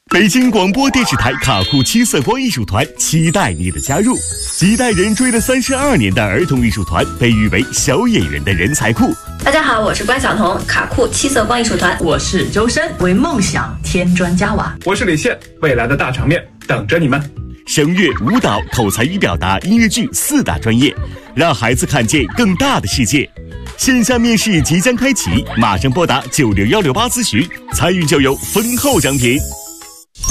北京广播电视台卡库七色光艺术团期待你的加入。几代人追了32年的儿童艺术团，被誉为小演员的人才库。 大家好，我是关晓彤，卡库七色光艺术团。 我是周深，为梦想添砖加瓦。 我是李现，未来的大场面等着你们。 声乐、舞蹈、口才与表达、音乐剧4大专业，让孩子看见更大的世界。线下面试即将开启，马上拨打96168咨询，参与就有丰厚奖品。